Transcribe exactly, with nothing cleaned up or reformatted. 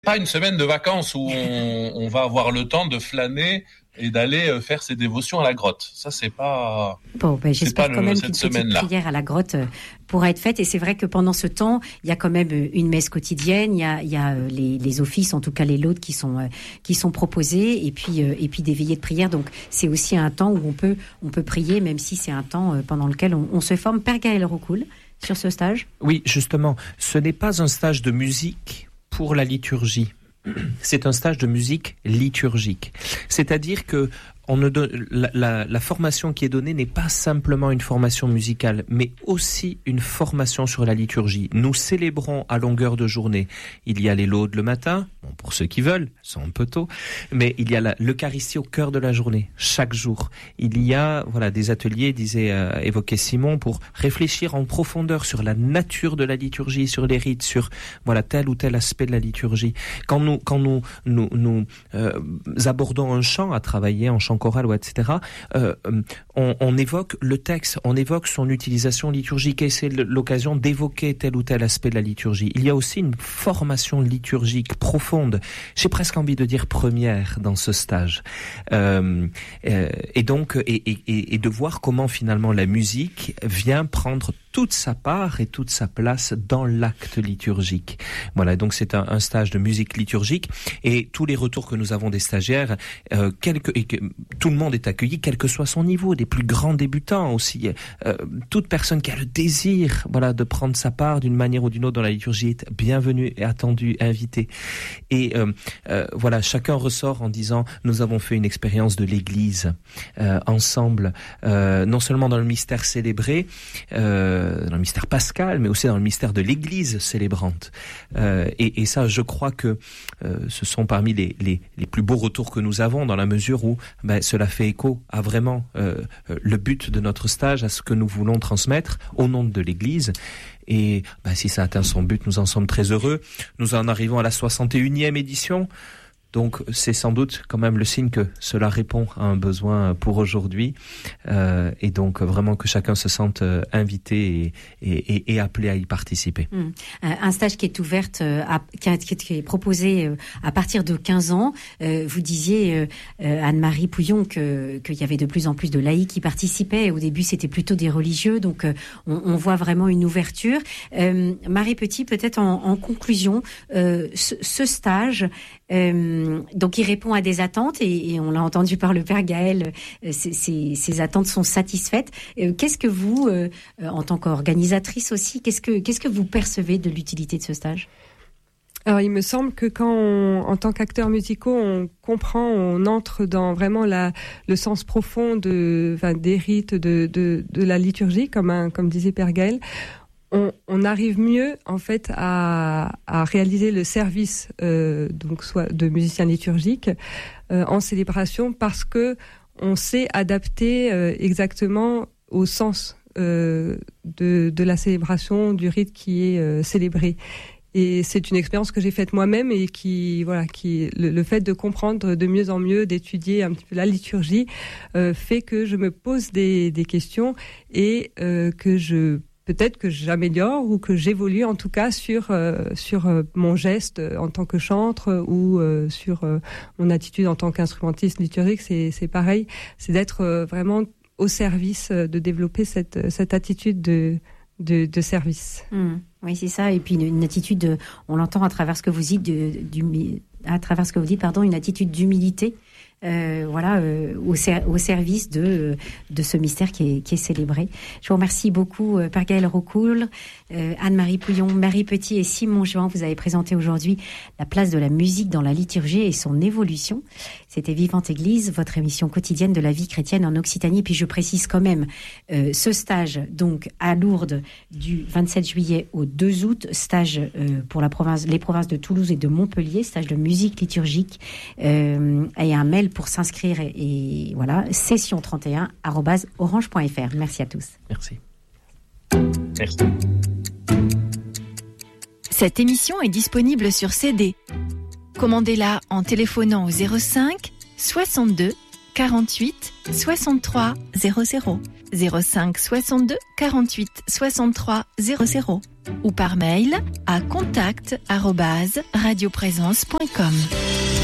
Pas une semaine de vacances où on, on va avoir le temps de flâner et d'aller faire ses dévotions à la grotte. Ça, c'est pas. Bon, ben, j'espère pas quand le, même cette qu'une petite semaine-là. prière à la grotte pourra être faite. Et c'est vrai que pendant ce temps, il y a quand même une messe quotidienne. Il y a, il y a les, les offices, en tout cas les lots qui sont qui sont proposés, et puis et puis des veillées de prière. Donc c'est aussi un temps où on peut on peut prier, même si c'est un temps pendant lequel on, on se forme. Père Gaël Rocoul, sur ce stage. Oui, justement, ce n'est pas un stage de musique pour la liturgie. C'est un stage de musique liturgique. C'est-à-dire que on ne donne, la, la, la formation qui est donnée n'est pas simplement une formation musicale, mais aussi une formation sur la liturgie. Nous célébrons à longueur de journée. Il y a les laudes le matin, bon, pour ceux qui veulent, c'est un peu tôt, mais il y a la, l'Eucharistie au cœur de la journée, chaque jour. Il y a voilà, des ateliers, disait, euh, évoquait Simon, pour réfléchir en profondeur sur la nature de la liturgie, sur les rites, sur voilà, tel ou tel aspect de la liturgie. Quand nous, quand nous, nous, nous euh, abordons un chant à travailler, en chant choral ou et cetera, euh, on, on évoque le texte, on évoque son utilisation liturgique et c'est l'occasion d'évoquer tel ou tel aspect de la liturgie. Il y a aussi une formation liturgique profonde, j'ai presque envie de dire première dans ce stage. Euh, euh, et donc, et, et, et de voir comment finalement la musique vient prendre toute sa part et toute sa place dans l'acte liturgique. Voilà, donc c'est un, un stage de musique liturgique et tous les retours que nous avons des stagiaires, euh, quelque, et que, tout le monde est accueilli, quel que soit son niveau, des plus grands débutants aussi. Euh, toute personne qui a le désir, voilà, de prendre sa part d'une manière ou d'une autre dans la liturgie est bienvenue et attendue, invitée. Et euh, euh, voilà, chacun ressort en disant nous avons fait une expérience de l'Église euh, ensemble, euh, non seulement dans le mystère célébré. Euh, dans le mystère pascal, mais aussi dans le mystère de l'Église célébrante. Euh, et, et ça, je crois que euh, ce sont parmi les, les, les plus beaux retours que nous avons, dans la mesure où ben, cela fait écho à vraiment euh, le but de notre stage, à ce que nous voulons transmettre au nom de l'Église. Et ben, si ça atteint son but, nous en sommes très heureux. Nous en arrivons à la soixante et unième édition. Donc c'est sans doute quand même le signe que cela répond à un besoin pour aujourd'hui euh, et donc vraiment que chacun se sente euh, invité et, et, et appelé à y participer. Mmh. Un stage qui est ouvert, à, qui, a, qui est proposé à partir de quinze ans. Euh, vous disiez, euh, Anne-Marie Pouillon, que, qu'il y avait de plus en plus de laïcs qui participaient. Au début, c'était plutôt des religieux, donc euh, on, on voit vraiment une ouverture. Euh, Marie Petit, peut-être en, en conclusion, euh, ce, ce stage... Euh, donc il répond à des attentes et, et on l'a entendu par le Père Gaël, euh, ces, ces, ces attentes sont satisfaites. Euh, qu'est-ce que vous, euh, en tant qu'organisatrice aussi, qu'est-ce que qu'est-ce que vous percevez de l'utilité de ce stage ? Alors il me semble que quand on, en tant qu'acteurs musicaux, on comprend, on entre dans vraiment la, le sens profond de, enfin, des rites de, de, de la liturgie, comme, un, comme disait Père Gaël. On, on arrive mieux en fait à, à réaliser le service euh, donc soit de musicien liturgique euh, en célébration parce que on sait adapter euh, exactement au sens euh, de, de la célébration du rite qui est euh, célébré. Et c'est une expérience que j'ai faite moi-même et qui voilà qui le, le fait de comprendre de mieux en mieux, d'étudier un petit peu la liturgie euh, fait que je me pose des, des questions et euh, que je peut-être que j'améliore ou que j'évolue en tout cas sur euh, sur euh, mon geste en tant que chantre ou euh, sur euh, mon attitude en tant qu'instrumentiste liturgique. C'est c'est pareil, c'est d'être euh, vraiment au service, euh, de développer cette cette attitude de de, de service. Mmh. Oui, c'est ça. Et puis une, une attitude, de, on l'entend à travers ce que vous dites, de, du, à travers ce que vous dites, pardon, une attitude d'humilité. Euh, voilà, euh, au, ser- au service de de ce mystère qui est qui est célébré. Je vous remercie beaucoup, euh, Père Gaël Rocoul, euh, Anne-Marie Pouillon, Marie Petit et Simon Juin. Vous avez présenté aujourd'hui la place de la musique dans la liturgie et son évolution. C'était Vivante Église, votre émission quotidienne de la vie chrétienne en Occitanie. Puis je précise quand même euh, ce stage donc à Lourdes du vingt-sept juillet au deux août, stage euh, pour la province, les provinces de Toulouse et de Montpellier, stage de musique liturgique euh, et un mail pour s'inscrire et, et voilà, session trente et un arobase orange point f r. Merci à tous. Merci. Merci. Cette émission est disponible sur C D. Commandez-la en téléphonant au zéro cinq soixante-deux quarante-huit soixante-trois zéro zéro zéro cinq soixante-deux quarante-huit soixante-trois zéro zéro. ou par mail à contact arobase radioprésence point com.